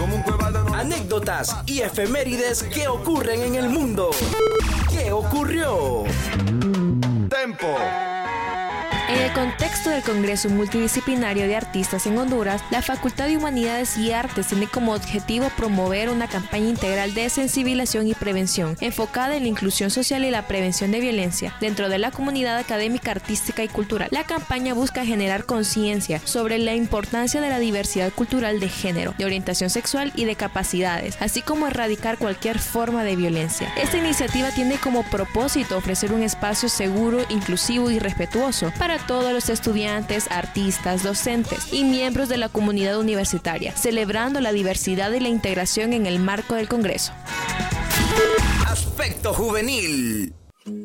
Anécdotas y efemérides que ocurren en el mundo. ¿Qué ocurrió? Tempo. En el contexto del Congreso Multidisciplinario de Artistas en Honduras, la Facultad de Humanidades y Artes tiene como objetivo promover una campaña integral de sensibilización y prevención, enfocada en la inclusión social y la prevención de violencia dentro de la comunidad académica, artística y cultural. La campaña busca generar conciencia sobre la importancia de la diversidad cultural de género, de orientación sexual y de capacidades, así como erradicar cualquier forma de violencia. Esta iniciativa tiene como propósito ofrecer un espacio seguro, inclusivo y respetuoso para todos los estudiantes, artistas, docentes y miembros de la comunidad universitaria, celebrando la diversidad y la integración en el marco del Congreso. Aspecto juvenil.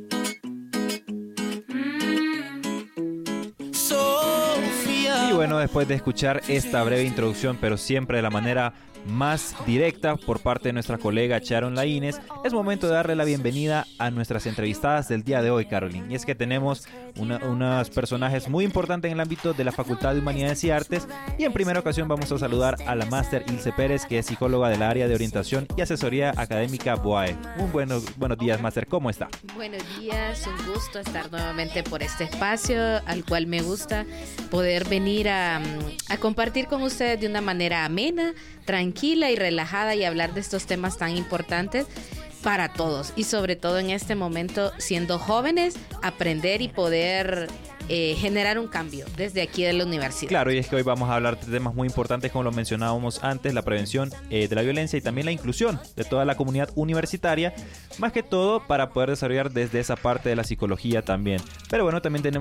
Y bueno, después de escuchar esta breve introducción, pero siempre de la manera más directa por parte de nuestra colega Sharon Laínez, es momento de darle la bienvenida a nuestras entrevistadas del día de hoy, Caroline. Y es que tenemos unos personajes muy importantes en el ámbito de la Facultad de Humanidades y Artes. Y en primera ocasión vamos a saludar a la máster Ilse Pérez, que es psicóloga del área de orientación y asesoría académica BOAE. Muy buenos días, máster. ¿Cómo está? Buenos días, un gusto estar nuevamente por este espacio al cual me gusta poder venir a compartir con ustedes de una manera amena, tranquila y relajada y hablar de estos temas tan importantes para todos y sobre todo en este momento, siendo jóvenes, aprender y poder generar un cambio desde aquí de la universidad. Claro, y es que hoy vamos a hablar de temas muy importantes, como lo mencionábamos antes, la prevención de la violencia y también la inclusión de toda la comunidad universitaria, más que todo para poder desarrollar desde esa parte de la psicología también. Pero bueno, también tenemos